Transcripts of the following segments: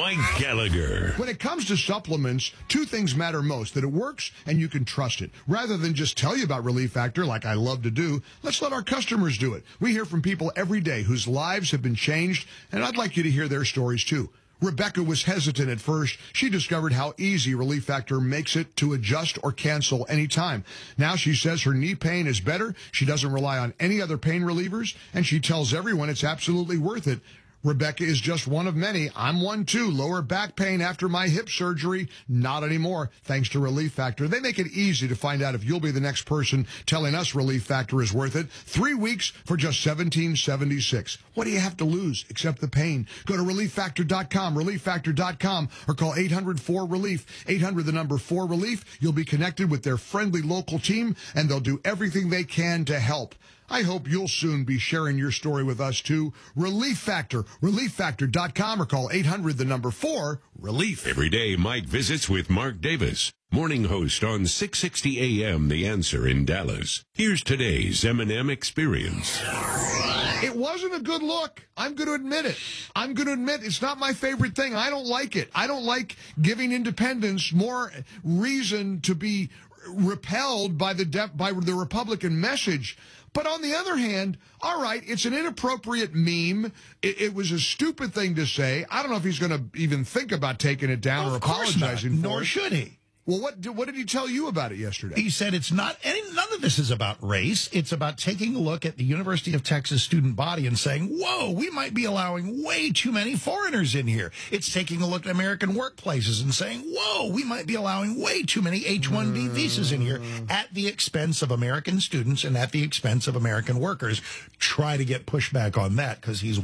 Mike Gallagher. When it comes to supplements, two things matter most: that it works and you can trust it. Rather than just tell you about Relief Factor like I love to do, let's let our customers do it. We hear from people every day whose lives have been changed, and I'd like you to hear their stories too. Rebecca was hesitant at first. She discovered how easy Relief Factor makes it to adjust or cancel anytime. Now she says her knee pain is better. She doesn't rely on any other pain relievers, and she tells everyone it's absolutely worth it. Rebecca is just one of many. I'm one too. Lower back pain after my hip surgery. Not anymore, thanks to Relief Factor. They make it easy to find out if you'll be the next person telling us Relief Factor is worth it. 3 weeks for just $17.76. What do you have to lose except the pain? Go to ReliefFactor.com, ReliefFactor.com, or call 800-4RELIEF, 800 the number 4RELIEF. You'll be connected with their friendly local team, and they'll do everything they can to help. I hope you'll soon be sharing your story with us, too. Relief Factor, ReliefFactor.com, or call 800 the number 4RELIEF. Every day, Mike visits with Mark Davis, morning host on 660 AM The Answer in Dallas. Here's today's M&M Experience. It wasn't a good look. I'm going to admit it. I'm going to admit it's not my favorite thing. I don't like it. I don't like giving independents more reason to be repelled by the Republican message. But on the other hand, all right, it's an inappropriate meme. It was a stupid thing to say. I don't know if he's going to even think about taking it down or apologizing for it. Nor should he. Well, what did he tell you about it yesterday? He said it's not none of this is about race. It's about taking a look at the University of Texas student body and saying, whoa, we might be allowing way too many foreigners in here. It's taking a look at American workplaces and saying, whoa, we might be allowing way too many H-1B visas in here at the expense of American students and at the expense of American workers. Try to get pushback on that because he's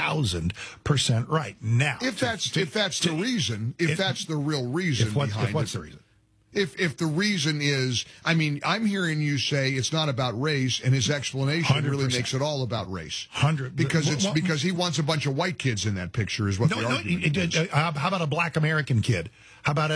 1,000% right. Now, if that's the reason, if that's the real reason behind it. What's the reason? If the reason is, I mean, I'm hearing you say it's not about race, and his explanation 100%. really makes it all about race. 100 because he wants a bunch of white kids in that picture is what the argument is. How about a black American kid? How about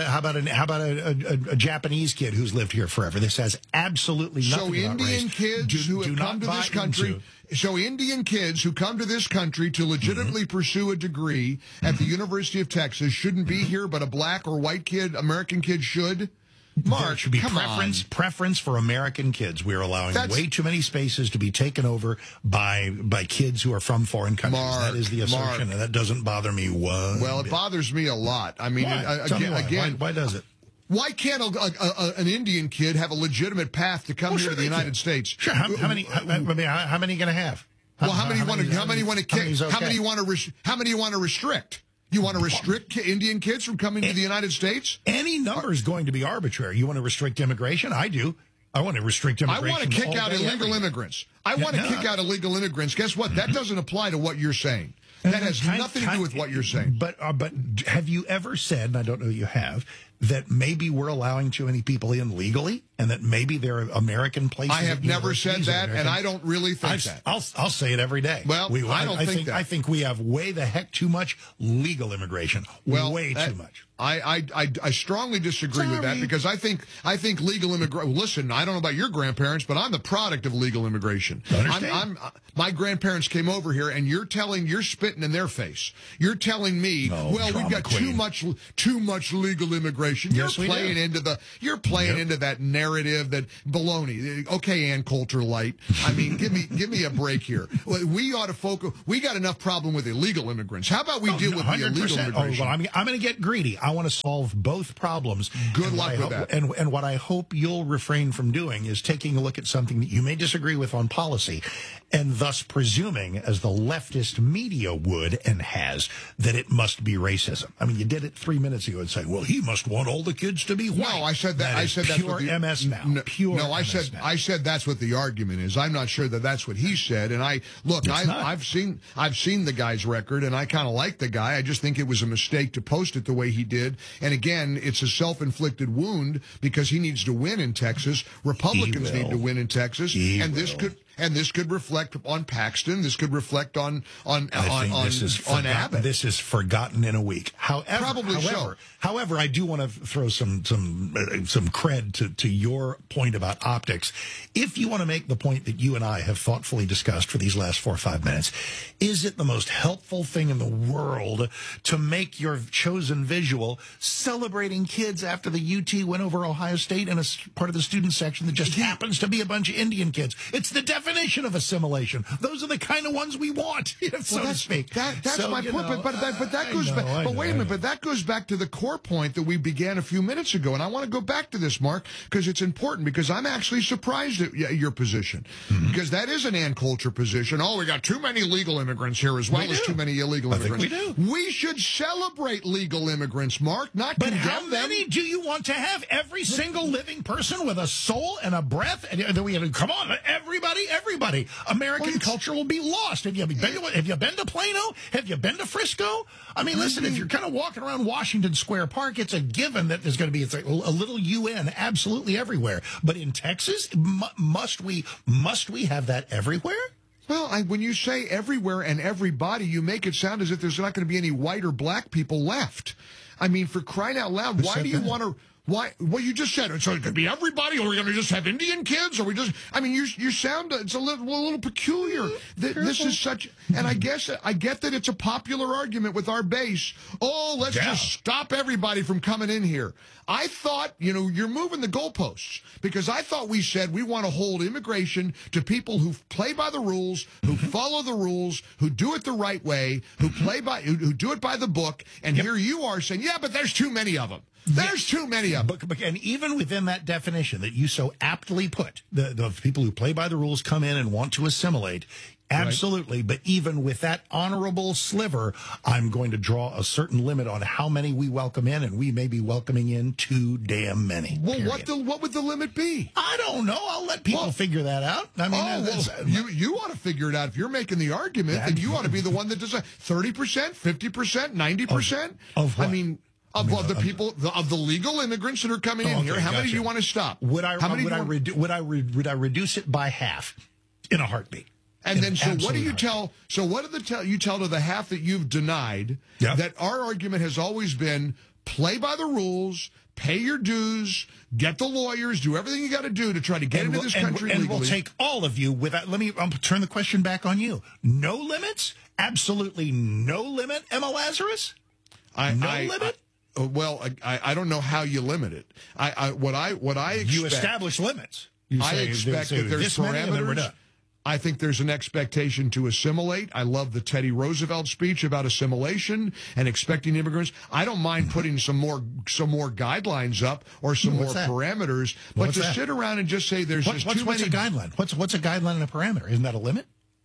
a Japanese kid who's lived here forever? This has absolutely nothing so about Indian race. kids who have come to this country. So Indian kids who come to this country to legitimately pursue a degree at the University of Texas shouldn't be here, but a black or white kid, American kid should. Mark, there should be preference for American kids. We're allowing way too many spaces to be taken over by kids who are from foreign countries. That is the assertion, and that doesn't bother me one bit. Well, it bothers me a lot. I mean, again, why does it? Why can't an Indian kid have a legitimate path to come here to the United States? Sure. How many are you going to have? How many want to kick? How many you want to restrict? You want to restrict Indian kids from coming to the United States? Any number is going to be arbitrary. You want to restrict immigration? I do. I want to restrict immigration. I want to kick out illegal immigrants. I want to kick out illegal immigrants. Guess what? That doesn't apply to what you're saying. That has nothing to do with what you're saying. But have you ever said, and I don't know you have, that maybe we're allowing too many people in legally, and that maybe there are American places? I have never said that, and I don't really think that. I'll say it every day. Well, I don't think that. I think we have way the heck too much legal immigration. Way too much. I strongly disagree with that because I think legal immigration. Listen, I don't know about your grandparents, but I'm the product of legal immigration. My grandparents came over here, and you're spitting in their face. You're telling me, we've got too much legal immigration. You're playing into that narrative, that baloney. Okay, Ann Coulter Light. I mean, give me a break here. We ought to focus. We got enough problem with illegal immigrants. How about we deal with the illegal immigration? I'm going to get greedy. I want to solve both problems. Good luck with that. And what I hope you'll refrain from doing is taking a look at something that you may disagree with on policy, and thus presuming, as the leftist media would and has, that it must be racism. I mean, you did it 3 minutes ago and say, well, he must want all the kids to be white. No, I said that. I said that's pure MS now. I said that's what the argument is. I'm not sure that that's what he said. And I've seen the guy's record, and I kind of like the guy. I just think it was a mistake to post it the way he did. And again, it's a self-inflicted wound because he needs to win in Texas. Republicans need to win in Texas, and this could. And this could reflect on Paxton. This could reflect on Abbott. This is forgotten in a week. However, I do want to throw some cred to your point about optics. If you want to make the point that you and I have thoughtfully discussed for these last 4 or 5 minutes, is it the most helpful thing in the world to make your chosen visual celebrating kids after the UT went over Ohio State in a part of the student section that just happens to be a bunch of Indian kids? It's the definition of assimilation. Those are the kind of ones we want, so to speak. That's my point. But that I goes know, back. I But wait a know. minute. But that goes back to the core point that we began a few minutes ago. And I want to go back to this, Mark, because it's important. Because I'm actually surprised at your position, because that is an Ann Coulter position. Oh, we got too many legal immigrants here as well as too many illegal immigrants. think we do. We should celebrate legal immigrants, Mark, not But condemn how many them. do you want to have? Every single living person with a soul and a breath? And then we have, come on, everybody. American culture will be lost. Have you been to Plano? Have you been to Frisco? I mean, listen, if you're kind of walking around Washington Square Park, it's a given that there's going to be a little UN absolutely everywhere. But in Texas, must we have that everywhere? Well, when you say everywhere and everybody, you make it sound as if there's not going to be any white or black people left. I mean, for crying out loud, why do you want to... Why? Well, you just said it. So it could be everybody, or we're going to just have Indian kids, or we just... I mean, you sound... It's a little peculiar. This is such... And I get that it's a popular argument with our base. Oh, let's just stop everybody from coming in here. I thought, you're moving the goalposts, because I thought we said we want to hold immigration to people who play by the rules, who follow the rules, who do it the right way, who do it by the book. And here you are saying, yeah, but there's too many of them. There's too many of them. And even within that definition that you so aptly put, the people who play by the rules come in and want to assimilate, absolutely. Right. But even with that honorable sliver, I'm going to draw a certain limit on how many we welcome in, and we may be welcoming in too damn many. Well, what would the limit be? I don't know. I'll let people figure that out. I mean, you ought to figure it out. If you're making the argument, then you ought to be the one that does it. 30%, 50%, 90%? Of what? I mean... Of the legal immigrants that are coming in here, how many do you want to stop? Would I reduce it by half in a heartbeat? And then, so what do you tell? So what do you tell to the half that you've denied? That our argument has always been: play by the rules, pay your dues, get the lawyers, do everything you got to do to try to get into this country legally. And we'll take all of you without. I'll turn the question back on you. No limits, absolutely no limit. Emma Lazarus, no limit. Well, I don't know how you limit it. What I expect, you establish limits. I expect that there's parameters. I think there's an expectation to assimilate. I love the Teddy Roosevelt speech about assimilation and expecting immigrants. I don't mind putting some more guidelines up or some more parameters, but to sit around and just say there's just too many. What's a guideline? What's a guideline and a parameter? Isn't that a limit?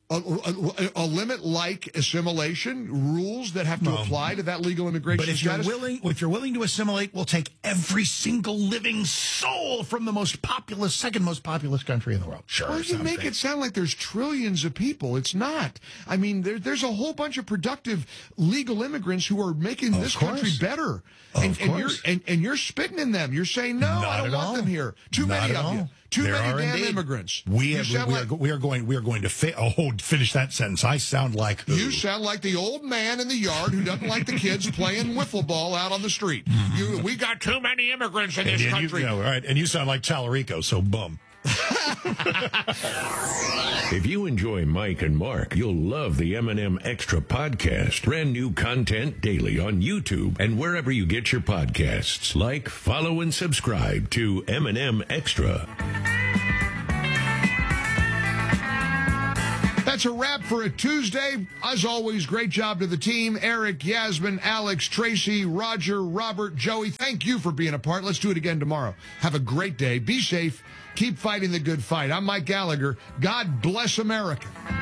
A limit like assimilation, rules that have to apply to that legal immigration status. But if you're willing to assimilate, we'll take every single living soul from the second most populous country in the world. Sure. Well, you make it sound like there's trillions of people. It's not. I mean, there's a whole bunch of productive legal immigrants who are making this country better. And you're spitting in them. You're saying, no, I don't want them here. Too many of you. Too many damn immigrants. We are going to finish that sentence. I sound like who? You sound like the old man in the yard who doesn't like the kids playing wiffle ball out on the street. We got too many immigrants in this country. Right, and you sound like Tallarico, so bum. If you enjoy Mike and Mark, you'll love the M&M Extra podcast. Brand new content daily on YouTube and wherever you get your podcasts. Like, follow, and subscribe to M&M Extra. That's a wrap for a Tuesday. As always, great job to the team. Eric, Yasmin, Alex, Tracy, Roger, Robert, Joey. Thank you for being a part. Let's do it again tomorrow. Have a great day. Be safe. Keep fighting the good fight. I'm Mike Gallagher. God bless America.